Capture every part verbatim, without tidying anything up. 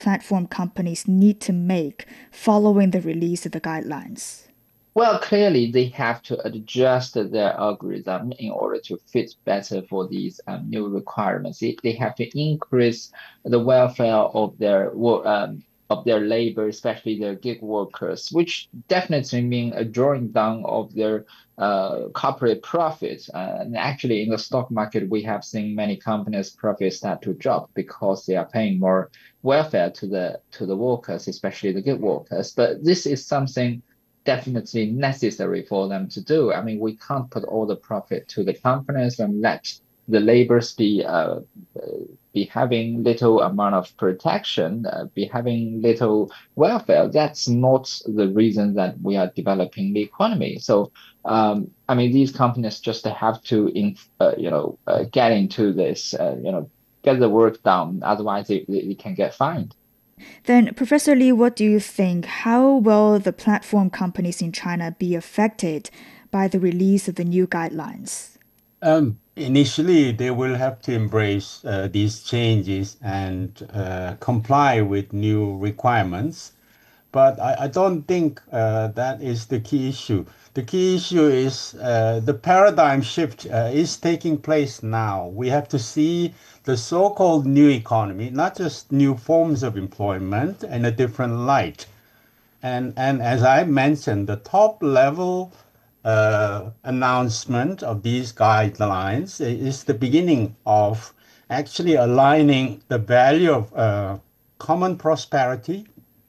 platform companies need to make following the release of the guidelines? Well, clearly they have to adjust their algorithm in order to fit better for these um, new requirements. They, they have to increase the welfare of their wo- um, of their labor, especially their gig workers, which definitely mean a drawing down of their uh, corporate profits. Uh, and actually, in the stock market, we have seen many companies' profits start to drop because they are paying more welfare to the to the workers, especially the gig workers. But this is something definitely necessary for them to do. I mean, we can't put all the profit to the companies and let the laborers be uh, uh, be having little amount of protection, uh, be having little welfare. That's not the reason that we are developing the economy. So, um, I mean, these companies just have to, in, uh, you know, uh, get into this, uh, you know, get the work done. Otherwise, they, they can get fined. Then, Professor Lee, what do you think? How will the platform companies in China be affected by the release of the new guidelines? Um, initially, they will have to embrace uh, these changes and uh, comply with new requirements. But I, I don't think uh, that is the key issue. The key issue is uh, the paradigm shift uh, is taking place now. We have to see the so-called new economy, not just new forms of employment, in a different light. And, and as I mentioned, the top level uh, announcement of these guidelines is the beginning of actually aligning the value of uh, common prosperity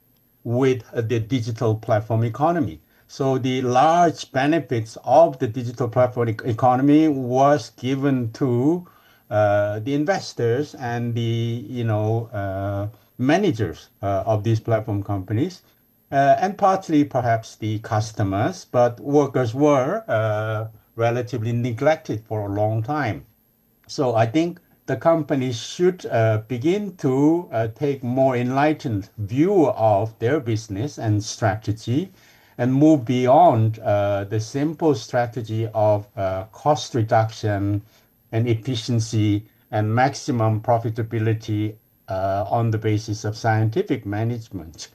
with uh, the digital platform economy. So the large benefits of the digital platform e- economy was given to uh, the investors and the you know uh, managers uh, of these platform companies, uh, and partly perhaps the customers, but workers were uh, relatively neglected for a long time. So I think the companies should uh, begin to uh, take more enlightened view of their business and strategy and move beyond uh, the simple strategy of uh, cost reduction and efficiency and maximum profitability uh, on the basis of scientific management.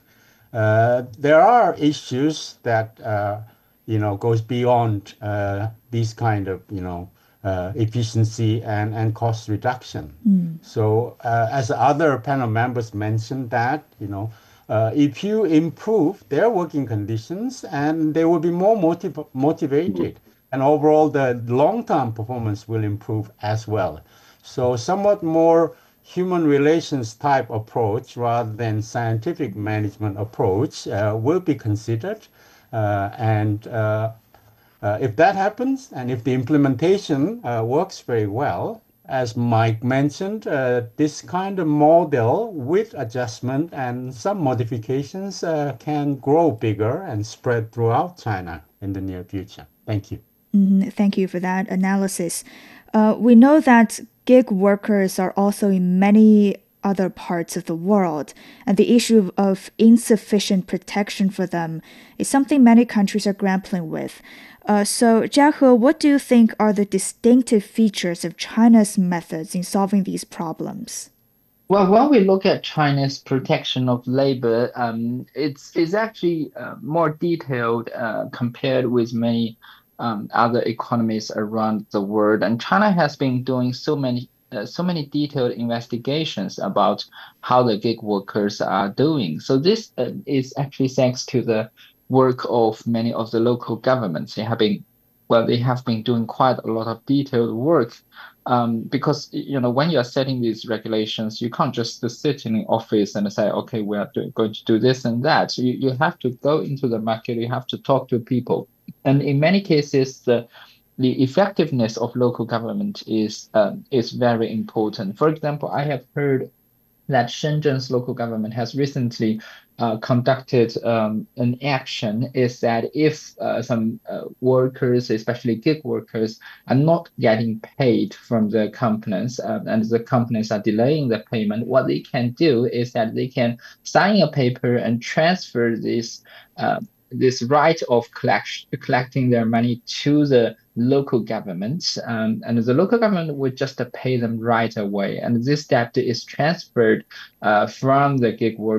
Uh, there are issues that uh, you know goes beyond uh, these kind of you know uh, efficiency and, and cost reduction. Mm. So uh, as other panel members mentioned that you know uh, if you improve their working conditions and they will be more motiv- motivated and overall the long-term performance will improve as well. So somewhat more human relations type approach rather than scientific management approach uh, will be considered. Uh, and uh, uh, if that happens, and if the implementation uh, works very well, as Mike mentioned, uh, this kind of model with adjustment and some modifications uh, can grow bigger and spread throughout China in the near future. Thank you. Mhm. Thank you for that analysis. Uh, we know that gig workers are also in many other parts of the world, and the issue of insufficient protection for them is something many countries are grappling with. Uh, so, Jiahe, what do you think are the distinctive features of China's methods in solving these problems? Well, when we look at China's protection of labor, um, it's it's actually uh, more detailed uh, compared with many um, other economies around the world. And China has been doing so many uh, so many detailed investigations about how the gig workers are doing. So this uh, is actually thanks to the work of many of the local governments. They have been well, they have been doing quite a lot of detailed work um, because you know when you are setting these regulations, you can't just sit in the office and say, okay, we are do- going to do this and that. You you have to go into the market. You have to talk to people, and in many cases, the the effectiveness of local government is um, is very important. For example, I have heard that Shenzhen's local government has recently uh, conducted um, an action is that if uh, some uh, workers, especially gig workers, are not getting paid from the companies uh, and the companies are delaying the payment, what they can do is that they can sign a paper and transfer this uh, this right of collect- collecting their money to the local governments, um, and the local government would just pay them right away. And this debt is transferred uh, from the gig workers